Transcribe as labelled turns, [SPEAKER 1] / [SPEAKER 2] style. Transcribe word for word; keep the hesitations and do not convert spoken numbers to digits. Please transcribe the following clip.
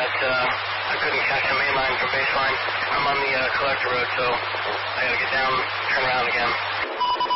[SPEAKER 1] but uh, I couldn't catch the main line from baseline. I'm on the uh, collector road, so I gotta get down, turn around again.